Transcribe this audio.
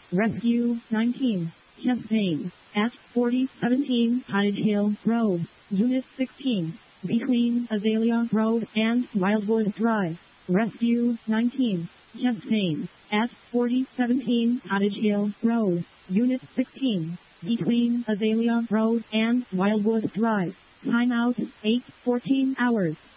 Rescue 19. Chest pain. At 4017 Cottage Hill Road. Unit 16. Between Azalea Road and Wildwood Drive. Rescue 19. Chest pain. At 4017 Cottage Hill Road. Unit 16. Between Azalea Road and Wildwood Drive. Timeout 8:14 hours.